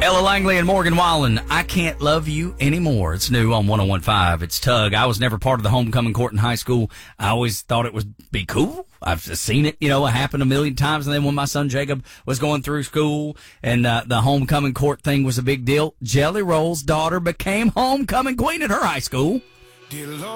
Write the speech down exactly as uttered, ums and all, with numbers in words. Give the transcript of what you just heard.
Ella Langley and Morgan Wallen, I Can't Love You Anymore. It's new on one oh one point five. It's Tug. I was never part of the homecoming court in high school. I always thought it would be cool. I've seen it, you know, happen a million times. And then when my son Jacob was going through school and uh, the homecoming court thing was a big deal, Jelly Roll's daughter became homecoming queen at her high school.